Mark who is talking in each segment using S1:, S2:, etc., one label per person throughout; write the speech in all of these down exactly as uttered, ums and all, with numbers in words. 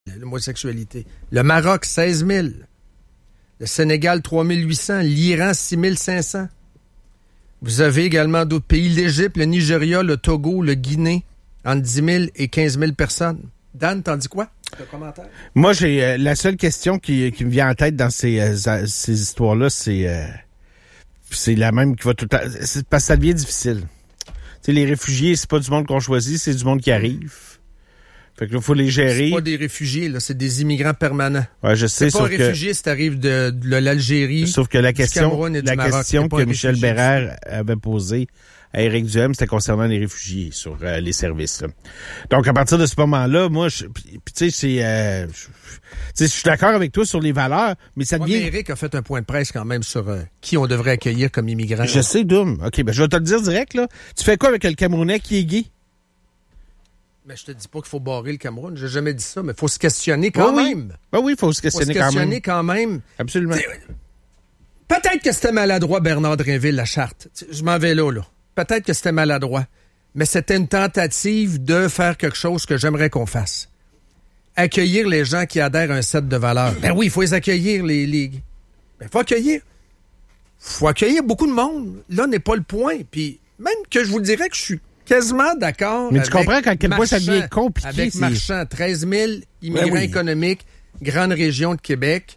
S1: l'homosexualité. Le Maroc, seize mille. Le Sénégal, trois mille huit cents. L'Iran, six mille cinq cents. Vous avez également d'autres pays. L'Égypte, le Nigeria, le Togo, le Guinée, entre dix mille et quinze mille personnes. Dan, t'en dis quoi? Le commentaire?
S2: Moi, j'ai euh, la seule question qui, qui me vient en tête dans ces, euh, ces histoires-là, c'est euh, c'est la même qui va tout le temps. C'est parce que ça devient difficile. Tu sais, les réfugiés, c'est pas du monde qu'on choisit, c'est du monde qui arrive. Fait que là, il faut les gérer.
S1: C'est pas des réfugiés, là, c'est des immigrants permanents.
S2: Ouais, je sais,
S1: c'est pas
S2: sauf
S1: un
S2: que...
S1: réfugié si t'arrives de, de l'Algérie,
S2: sauf que la
S1: du
S2: question,
S1: Cameroun et du
S2: la
S1: Maroc,
S2: question que Michel
S1: réfugié.
S2: Bérard avait posée à Éric Duhem, c'était concernant les réfugiés sur euh, les services. Là. Donc, à partir de ce moment-là, moi, je, puis tu sais, c'est, euh, je, je suis d'accord avec toi sur les valeurs, mais ça devient...
S1: Ouais, mais Éric a fait un point de presse quand même sur euh, qui on devrait accueillir comme immigrant.
S2: Je sais, Doom. OK, ben je vais te le dire direct, là. Tu fais quoi avec le Camerounais qui est gay?
S1: Mais je te dis pas qu'il faut barrer le Cameroun. J'ai jamais dit ça, mais il faut se questionner quand
S2: oui,
S1: même.
S2: Oui, oui, il faut se questionner,
S1: faut se questionner
S2: quand même.
S1: quand même.
S2: Absolument.
S1: T'sais, peut-être que c'était maladroit, Bernard Drinville, la charte. T'sais, je m'en vais là, là. Peut-être que c'était maladroit. Mais c'était une tentative de faire quelque chose que j'aimerais qu'on fasse. Accueillir les gens qui adhèrent à un set de valeurs. Ben oui, il faut les accueillir, les... les... Ben, il faut accueillir. faut accueillir beaucoup de monde. Là n'est pas le point. Puis même que je vous dirais que je suis quasiment d'accord.
S2: Mais
S1: avec
S2: tu comprends qu'à quel point ça devient compliqué.
S1: Avec
S2: c'est...
S1: Marchand, treize mille immigrants
S2: ben oui.
S1: économiques, grande région de Québec.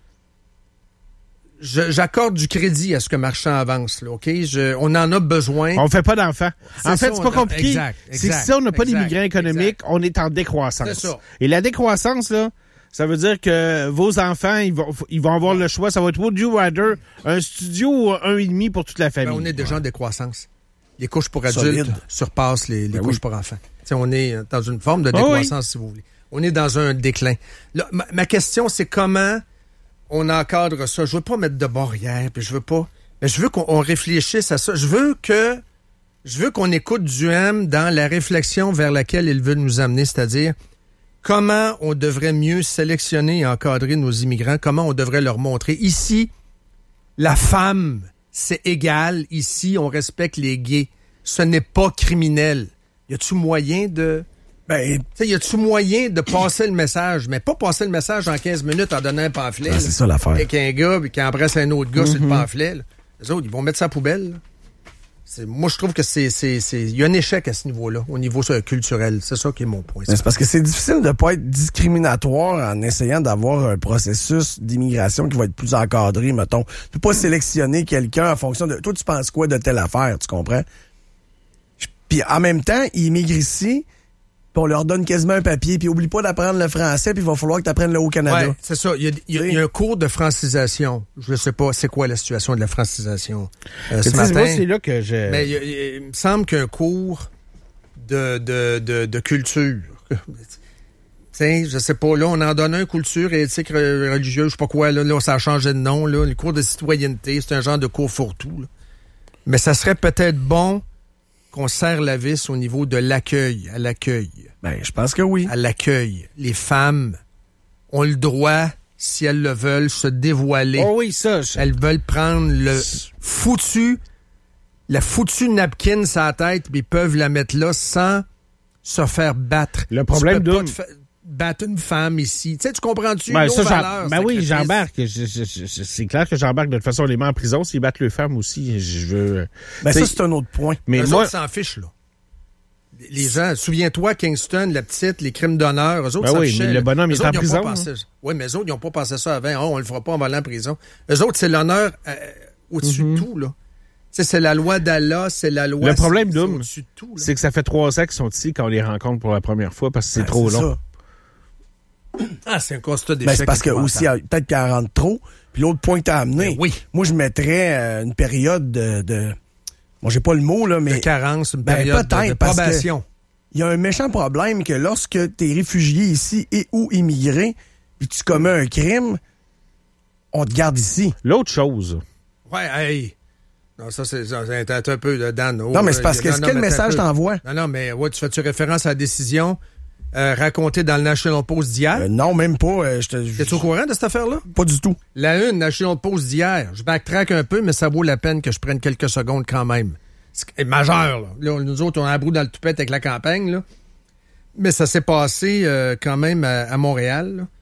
S1: Je, j'accorde du crédit à ce que Marchand avance, là, OK? Je, on en a besoin.
S2: On fait pas d'enfants.
S1: C'est
S2: en fait,
S1: ça,
S2: c'est pas compliqué.
S1: Exact, exact,
S2: c'est si on n'a pas
S1: exact,
S2: d'immigrants économiques,
S1: exact.
S2: on est en décroissance.
S1: C'est ça.
S2: Et la décroissance, là, ça veut dire que vos enfants, ils vont, ils vont avoir le choix. Ça va être Would You Rather, un studio ou un et demi pour toute la famille.
S1: Ben, on est déjà en décroissance. Les couches pour adultes
S3: Solide.
S1: surpassent les, les
S3: Ben
S1: couches
S3: oui.
S1: pour enfants. T'sais, on est dans une forme de décroissance,
S2: oh oui.
S1: si vous voulez. On est dans un déclin. Là, ma, ma question, c'est comment on encadre ça. Je veux pas mettre de barrières, puis je veux pas... Mais je veux qu'on on réfléchisse à ça. Je veux que... Je veux qu'on écoute Duhem dans la réflexion vers laquelle il veut nous amener, c'est-à-dire comment on devrait mieux sélectionner et encadrer nos immigrants, comment on devrait leur montrer. Ici, la femme, c'est égal. Ici, on respecte les gays. Ce n'est pas criminel. Y a-tu moyen de...
S3: Ben,
S1: T'sais, y a-tu moyen de passer le message, mais pas passer le message en quinze minutes en donnant un pamphlet.
S3: ben
S1: là,
S3: c'est ça l'affaire.
S1: avec un gars puis qui embrasse un autre gars
S2: Mm-hmm.
S1: sur le pamphlet. Là. Les autres, ils vont mettre ça à la poubelle. Là. C'est, moi, je trouve que c'est, c'est, c'est, il y a un échec à ce niveau-là, au niveau ça, culturel. C'est ça qui est mon point.
S3: Mais c'est parce que c'est difficile de pas être discriminatoire en essayant d'avoir un processus d'immigration qui va être plus encadré, mettons. Tu peux pas sélectionner quelqu'un en fonction de... Toi, tu penses quoi de telle affaire, tu comprends? Puis en même temps, ils immigrent ici, puis on leur donne quasiment un papier, puis oublie pas d'apprendre le français, puis il va falloir que tu apprennes le Haut-Canada.
S1: Ouais, c'est ça. Il y, a, il, y a, il y a un cours de francisation. Je ne sais pas c'est quoi la situation de la francisation euh, ce matin.
S2: Moi, c'est là que je...
S1: Mais il, il, il me semble qu'un cours de, de, de, de culture... T'sais, je sais pas, là, on en donne un, culture et éthique religieuse, je sais pas quoi, là, là, ça a changé de nom, là. Le cours de citoyenneté, c'est un genre de cours fourre-tout, là. Mais ça serait peut-être bon qu'on serre la vis au niveau de l'accueil, à l'accueil.
S3: Ben, je pense que oui.
S1: À l'accueil. Les femmes ont le droit, si elles le veulent, se dévoiler.
S2: Oh oui, ça... Je...
S1: Elles veulent prendre le foutu, la foutue napkin sur la tête, puis ils peuvent la mettre là sans se faire battre.
S2: Le problème,
S1: tu peux pas
S2: Doom...
S1: te fa- battre une femme ici. Tu sais, tu comprends-tu?
S2: Ben,
S1: nos
S2: ça,
S1: valeurs,
S2: ben oui,
S1: sacrifice.
S2: j'embarque. Je, je, je, c'est clair que j'embarque. De toute façon, on les met en prison. S'ils battent les femmes aussi, je veux...
S3: Ben,
S2: T'sais,
S3: ça, c'est un autre point.
S2: Mais
S1: Eux
S2: moi...
S1: autres s'en fichent, là. Les gens, souviens-toi, Kingston, la petite, les crimes d'honneur, eux autres
S2: Ben
S1: s'en
S2: oui,
S1: fichaient.
S2: mais le bonhomme
S1: eux
S2: est
S1: autres,
S2: en
S1: ils ont
S2: prison,
S1: pas pensé... Oui, mais eux autres, ils n'ont pas pensé ça avant. Oh, on le fera pas, on va aller en prison. Eux autres, c'est l'honneur euh, au-dessus
S2: Mm-hmm.
S1: de tout, là. Tu sais, c'est la loi d'Allah, c'est la loi...
S2: Le problème,
S1: c'est,
S2: Doom,
S1: c'est au-dessus de tout, là.
S2: c'est que ça fait trois ans qu'ils sont ici quand on les rencontre pour la première fois parce que c'est
S3: Ben,
S2: trop
S3: c'est
S2: long.
S3: ça.
S1: Ah, c'est un constat d'échec.
S3: Ben, c'est parce que aussi, peut-être qu'elle rentre trop. Puis l'autre point que t'as amené,
S1: Ben oui.
S3: moi, je mettrais euh, une période de... de... Bon, j'ai pas le mot, là, mais...
S1: De carence, une
S3: Ben,
S1: période de,
S3: peut-être,
S1: de
S3: parce que
S1: probation.
S3: il y a un méchant problème que lorsque t'es réfugié ici et ou immigré, puis tu commets un crime, on te garde ici.
S2: L'autre chose...
S1: Ouais, hey... Non, ça, c'est, ça, c'est un, un peu, Dan. Oh,
S3: non, mais c'est parce
S1: euh,
S3: que
S1: non,
S3: c'est
S1: non,
S3: quel
S1: mais
S3: message
S1: un peu.
S3: t'envoies?
S1: Non, non, mais ouais, tu fais-tu référence à la décision euh, racontée dans le National Post d'hier?
S3: Euh, non, même pas. Euh, je te,
S1: Es-tu au courant de cette affaire-là?
S3: Pas du tout.
S1: La une, National Post d'hier. Je backtrack un peu, mais ça vaut la peine que je prenne quelques secondes quand même. C'est majeur, là. Là, nous autres, on a un brou dans le toupette avec la campagne, là. Mais ça s'est passé euh, quand même à, à Montréal. Là.